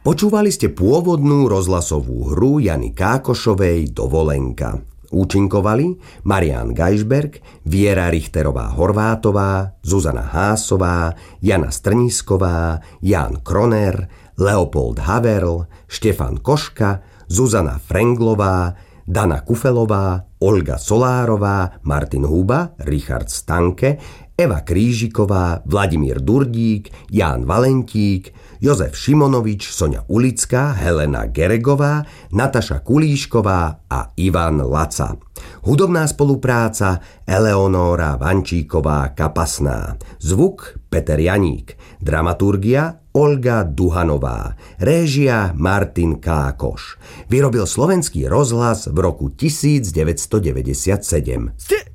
Počúvali ste pôvodnú rozhlasovú hru Jany Kákošovej Dovolenka. Účinkovali Marián Gajšberg, Viera Richterová-Horvátová, Zuzana Hásová, Jana Strnisková, Ján Kroner, Leopold Haverl, Štefan Koška, Zuzana Frenglová, Dana Kufelová, Olga Solárová, Martin Huba, Richard Stanke, Eva Krížiková, Vladimír Durdík, Ján Valentík, Jozef Šimonovič, Soňa Ulická, Helena Geregová, Nataša Kulíšková a Ivan Laca. Hudobná spolupráca Eleonóra Vančíková-Kapasná. Zvuk Peter Janík. Dramaturgia Olga Duhanová. Réžia Martin Kákoš. Vyrobil Slovenský rozhlas v roku 1997.